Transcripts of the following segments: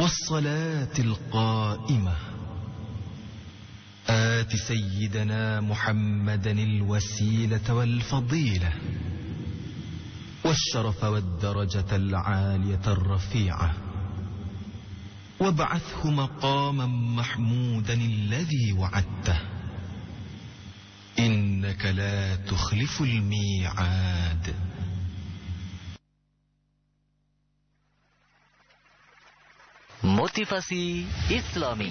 والصلاة القائمة آت سيدنا محمدا الوسيلة والفضيلة والشرف والدرجة العالية الرفيعة وابعثه مقاما محمودا الذي وعدته إنك لا تخلف الميعاد. Motivasi Islami.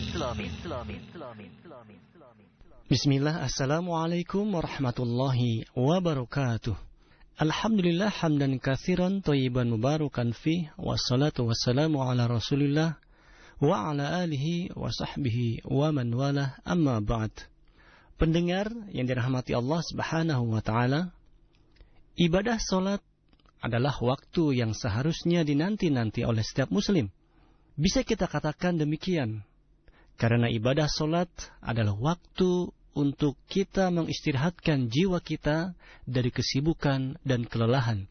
Bismillah, assalamualaikum warahmatullahi wabarakatuh. Alhamdulillah hamdan katsiran thayyiban mubarakan fih, wassalatu wassalamu ala Rasulillah wa ala alihi wa sahbihi wa man walah, amma ba'd. Pendengar yang dirahmati Allah Subhanahu wa taala, ibadah salat adalah waktu yang seharusnya dinanti-nanti oleh setiap muslim. Bisa kita katakan demikian, karena ibadah salat adalah waktu untuk kita mengistirahatkan jiwa kita dari kesibukan dan kelelahan.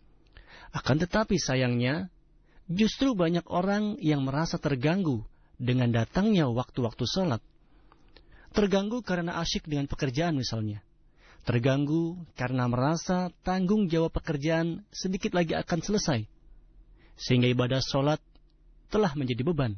Akan tetapi sayangnya, justru banyak orang yang merasa terganggu dengan datangnya waktu-waktu salat. Terganggu karena asyik dengan pekerjaan misalnya. Terganggu karena merasa tanggung jawab pekerjaan sedikit lagi akan selesai, sehingga ibadah salat telah menjadi beban,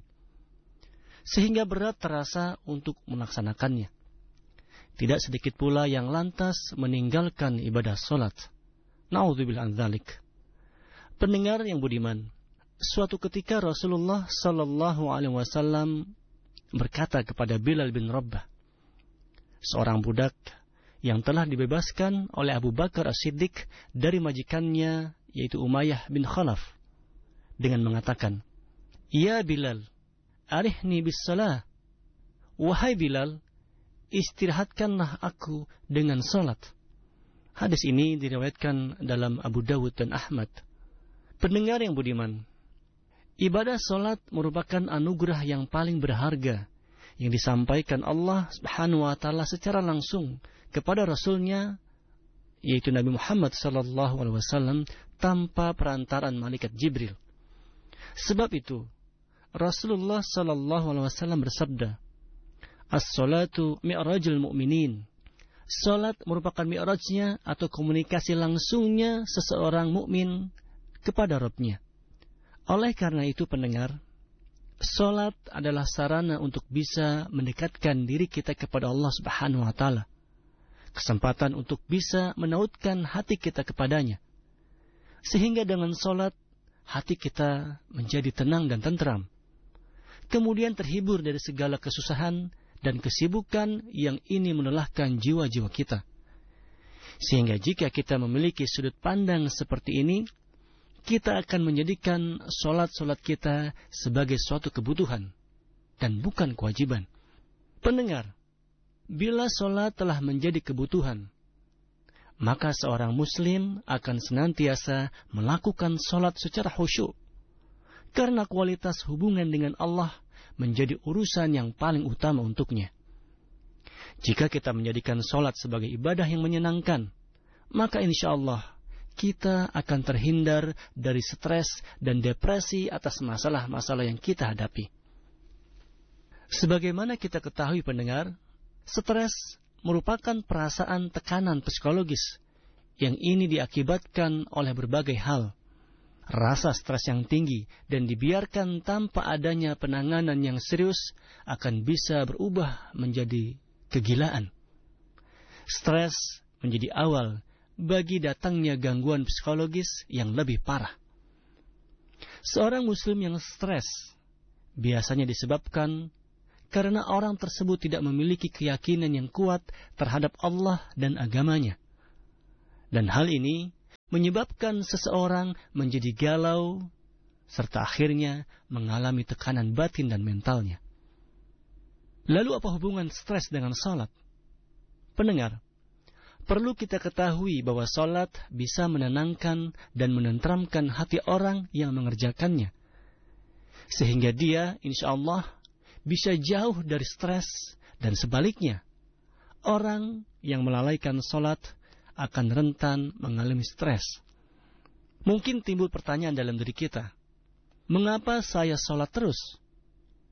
sehingga berat terasa untuk melaksanakannya. Tidak sedikit pula yang lantas meninggalkan ibadah salat. Na'udzubillah an dzalik. Pendengar yang budiman, suatu ketika Rasulullah sallallahu alaihi wasallam berkata kepada Bilal bin Rabah, seorang budak yang telah dibebaskan oleh Abu Bakar As-Siddiq dari majikannya, yaitu Umayyah bin Khalaf, dengan mengatakan, "Ya Bilal, arihni bis salah." Wahai Bilal, istirahatkanlah aku dengan salat. Hadis ini diriwayatkan dalam Abu Dawud dan Ahmad. Pendengar yang budiman, ibadah salat merupakan anugerah yang paling berharga yang disampaikan Allah Subhanahu wa taala secara langsung kepada Rasulnya, yaitu Nabi Muhammad sallallahu alaihi wasallam, tanpa perantaraan malaikat Jibril. Sebab itu Rasulullah sallallahu alaihi wasallam bersabda, "As-salatu mi'rajul mu'minin." Salat merupakan mi'rajnya atau komunikasi langsungnya seseorang mukmin kepada Rabb-nya. Oleh karena itu pendengar, salat adalah sarana untuk bisa mendekatkan diri kita kepada Allah Subhanahu wa taala. Kesempatan untuk bisa menautkan hati kita kepadanya. Sehingga dengan salat hati kita menjadi tenang dan tentram. Kemudian terhibur dari segala kesusahan dan kesibukan yang ini melelahkan jiwa-jiwa kita. Sehingga jika kita memiliki sudut pandang seperti ini, kita akan menjadikan solat-solat kita sebagai suatu kebutuhan dan bukan kewajiban. Pendengar, bila solat telah menjadi kebutuhan, maka seorang muslim akan senantiasa melakukan solat secara khusyuk, karena kualitas hubungan dengan Allah menjadi urusan yang paling utama untuknya. Jika kita menjadikan solat sebagai ibadah yang menyenangkan, maka insya Allah kita akan terhindar dari stres dan depresi atas masalah-masalah yang kita hadapi. Sebagaimana kita ketahui pendengar, stres merupakan perasaan tekanan psikologis yang ini diakibatkan oleh berbagai hal. Rasa stres yang tinggi dan dibiarkan tanpa adanya penanganan yang serius akan bisa berubah menjadi kegilaan. Stres menjadi awal bagi datangnya gangguan psikologis yang lebih parah. Seorang muslim yang stres biasanya disebabkan karena orang tersebut tidak memiliki keyakinan yang kuat terhadap Allah dan agamanya. Dan hal ini menyebabkan seseorang menjadi galau, serta akhirnya mengalami tekanan batin dan mentalnya. Lalu apa hubungan stres dengan salat? Pendengar, perlu kita ketahui bahwa salat bisa menenangkan dan menenteramkan hati orang yang mengerjakannya. Sehingga dia, insya Allah, bisa jauh dari stres, dan sebaliknya, orang yang melalaikan salat akan rentan mengalami stres. Mungkin timbul pertanyaan dalam diri kita, mengapa saya salat terus?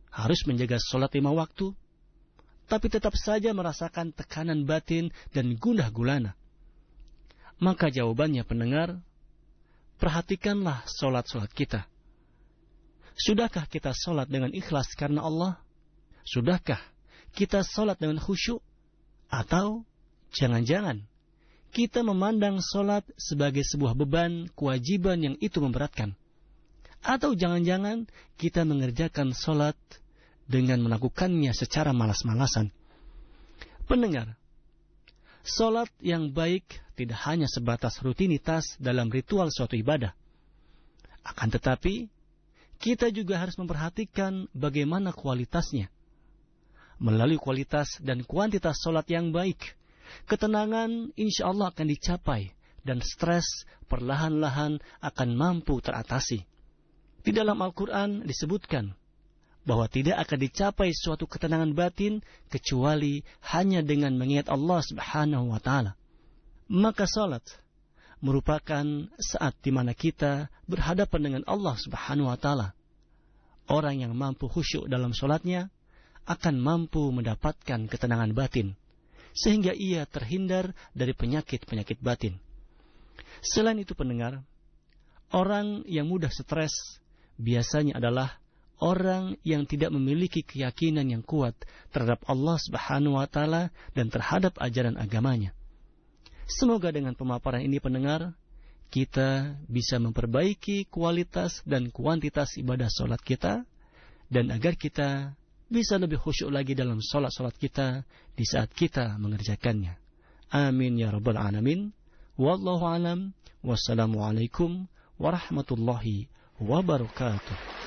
harus menjaga sholat 5 waktu, tapi tetap saja merasakan tekanan batin dan gundah gulana. Maka jawabannya pendengar, perhatikanlah sholat-sholat kita. Sudahkah kita sholat dengan ikhlas karena Allah? Sudahkah kita sholat dengan khusyuk? Atau jangan-jangan kita memandang sholat sebagai sebuah beban, kewajiban yang itu memberatkan? Atau jangan-jangan kita mengerjakan sholat dengan melakukannya secara malas-malasan? Pendengar, sholat yang baik tidak hanya sebatas rutinitas dalam ritual suatu ibadah. Akan tetapi, kita juga harus memperhatikan bagaimana kualitasnya. Melalui kualitas dan kuantitas sholat yang baik, ketenangan insya Allah akan dicapai dan stres perlahan-lahan akan mampu teratasi. Di dalam Al-Quran disebutkan bahwa tidak akan dicapai suatu ketenangan batin kecuali hanya dengan mengingat Allah Subhanahu wa Ta'ala. Maka sholat merupakan saat di mana kita berhadapan dengan Allah Subhanahu wa Ta'ala. Orang yang mampu khusyuk dalam sholatnya akan mampu mendapatkan ketenangan batin, sehingga ia terhindar dari penyakit-penyakit batin. Selain itu pendengar, orang yang mudah stres biasanya adalah orang yang tidak memiliki keyakinan yang kuat terhadap Allah Subhanahu wa Ta'ala dan terhadap ajaran agamanya. Semoga dengan pemaparan ini pendengar, kita bisa memperbaiki kualitas dan kuantitas ibadah sholat kita, dan agar kita bisa lebih khusyuk lagi dalam sholat-sholat kita di saat kita mengerjakannya. Amin ya rabbal alamin. Wallahu alam. Wassalamualaikum warahmatullahi wabarakatuh.